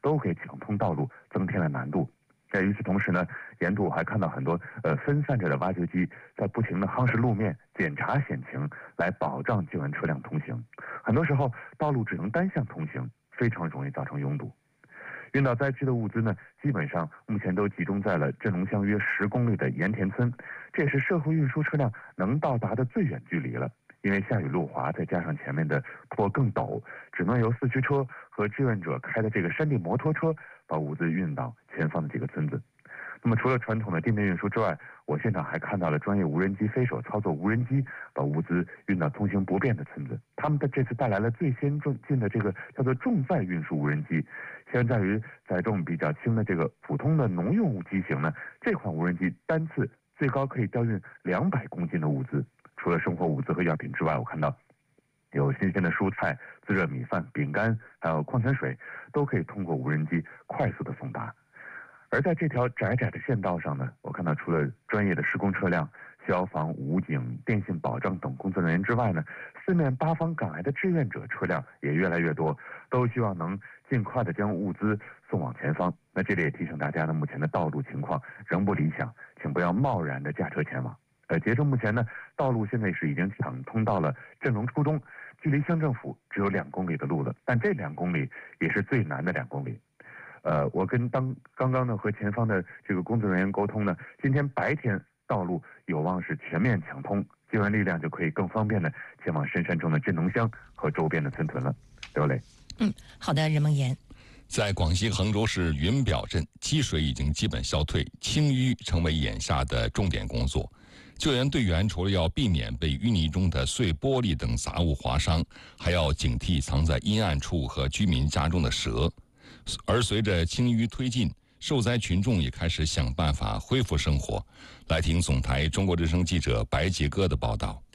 都给抢通道路增添了难度。与此同时呢，沿途我还看到很多分散着的挖掘机在不停地夯实路面、检查险情，来保障救援车辆通行。很多时候道路只能单向通行，非常容易造成拥堵。运到灾区的物资呢，基本上目前都集中在了镇龙乡约10公里的盐田村，这也是社会运输车辆能到达的最远距离了。因为下雨路滑，再加上前面的坡更陡，只能由4驱车和志愿者开的这个山地摩托车把物资运到前方的这个村子。那么除了传统的地面运输之外，我现场还看到了专业无人机飞手操作无人机把物资运到通行不便的村子。他们这次带来了最先进的这个叫做重载运输无人机，相较于载重比较轻的这个普通的农用机型呢，这款无人机单次最高可以调运200公斤的物资。除了生活物资和药品之外，我看到有新鲜的蔬菜、自热米饭、饼干，还有矿泉水，都可以通过无人机快速的送达。而在这条窄窄的县道上呢，我看到除了专业的施工车辆、消防、武警、电信保障等工作人员之外呢，四面八方赶来的志愿者车辆也越来越多，都希望能尽快的将物资送往前方。那这里也提醒大家呢，目前的道路情况仍不理想，请不要贸然的驾车前往。截至目前呢，道路现在是已经抢通到了镇龙初中，距离乡政府只有2公里的路了，但这2公里也是最难的2公里。我跟刚刚呢和前方的这个工作人员沟通呢，今天白天道路有望是全面抢通，救援力量就可以更方便的前往深山中的镇龙乡和周边的村屯了。刘磊， 好的，任梦妍。 在广西衡州市云表镇，积水已经基本消退，清淤成为眼下的重点工作。救援队员除了要避免被淤泥中的碎玻璃等杂物划伤，还要警惕藏在阴暗处和居民家中的蛇。而随着清淤推进，受灾群众也开始想办法恢复生活。来听总台中国之声记者白杰哥的报道。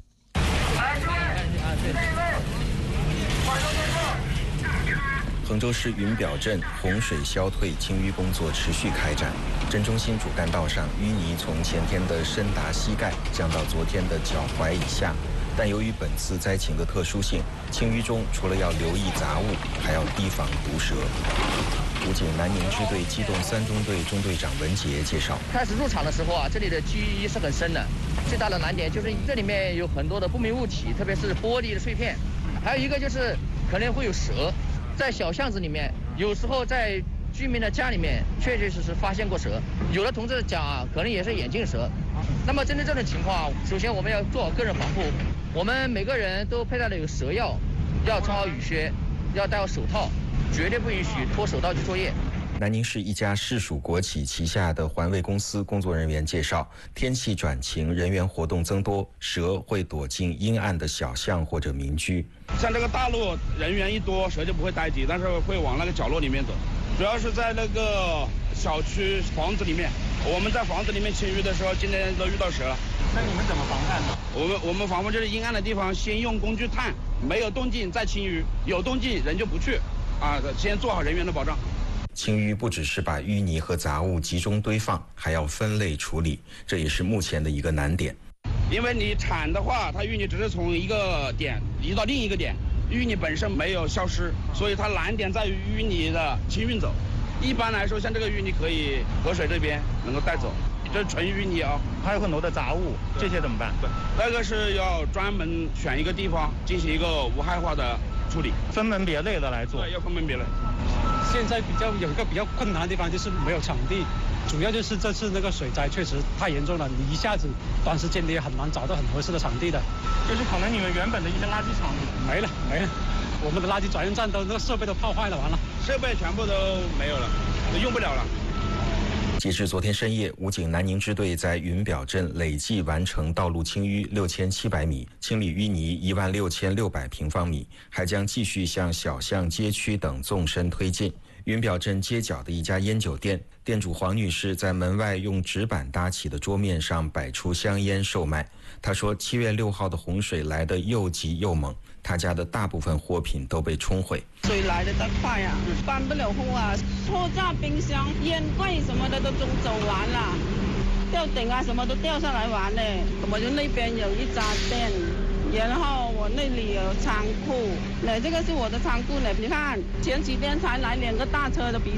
衡州市云表镇洪水消退，清淤工作持续开展。镇中心主干道上淤泥从前天的深达膝盖降到昨天的脚踝以下，但由于本次灾情的特殊性，清淤中除了要留意杂物，还要提防毒蛇。武警南宁支队机动3中队中队长文杰介绍， 开始入场的时候这里的积是很深的，最大的难点就是这里面有很多的不明物体，特别是玻璃的碎片，还有一个就是可能会有蛇。在小巷子里面，有时候在居民的家里面确确实实发现过蛇，有的同志讲可能也是眼镜蛇。那么针对这种情况，首先我们要做好个人防护，我们每个人都佩戴了有蛇药，要穿好雨靴，要戴好手套，绝对不允许脱手套去作业。 南宁市一家市属国企旗下的环卫公司工作人员介绍，天气转晴，人员活动增多，蛇会躲进阴暗的小巷或者民居。 像这个大路人员一多，蛇就不会待机，但是会往那个角落里面走，主要是在那个小区房子里面。我们在房子里面清淤的时候，今天都遇到蛇了。 那你们怎么防范呢？ 我们防范就是阴暗的地方先用工具探，没有动静再清淤，有动静人就不去先做好人员的保障。 清淤不只是把淤泥和杂物集中堆放，还要分类处理，这也是目前的一个难点。 因为你铲的话，它淤泥只是从一个点移到另一个点，淤泥本身没有消失，所以它难点在于淤泥的清运走。一般来说，像这个淤泥可以河水这边能够带走，这是纯淤泥啊。 还有很多的杂物，这些怎么办？ 对，那个是要专门选一个地方进行一个无害化的处理， 分门别类的来做。 对，要分门别类。 现在有一个比较困难的地方就是没有场地，主要就是这次那个水灾确实太严重了，你一下子短时间你也很难找到很合适的场地的。 就是可能你们原本的一些垃圾场没了，我们的垃圾转运站那个设备都泡坏了，完了， 设备全部都没有了，都用不了了。 截至昨天深夜，武警南宁支队在云表镇累计完成道路清淤6700米，清理淤泥16600平方米，还将继续向小巷街区等纵深推进。云表镇街角的一家烟酒店，店主黄女士在门外用纸板搭起的桌面上摆出香烟售卖。她说7月6号的洪水来得又急又猛，她家的大部分货品都被冲毁。 水来得快啊，搬不了货啊，货架、冰箱、烟柜什么的都走完了，吊顶啊什么都掉下来完了。我就那边有一家店，然后我那里有仓库，这个是我的仓库呢。你看前几天才来2个大车的